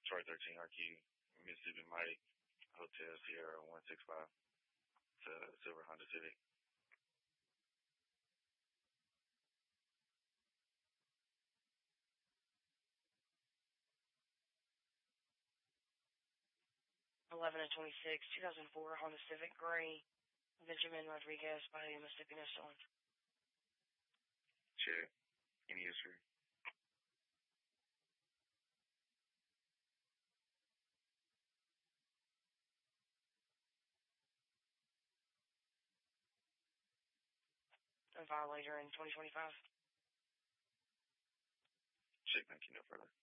Troy 13 RQ, Mississippi Mike, Hotel Sierra 165 to Silver Honda Civic. $11 and 26, 2004 Honda Civic Gray, Benjamin Rodriguez by Mississippi Nissan. Check. Any history? And file later in 2025. Check. Thank you. No further.